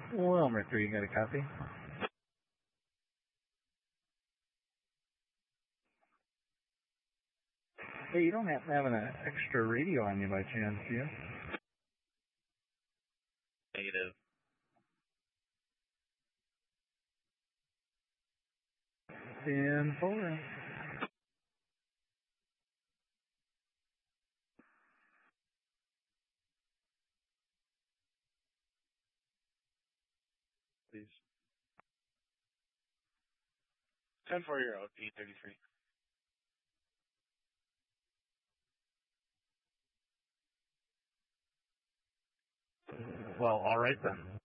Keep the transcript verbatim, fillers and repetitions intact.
Wilmer three, you got a copy? Hey, you don't happen to have an extra radio on you by chance, do you? Negative. ten four. Please. ten four, you're out, eight thirty-three. Well, all right then.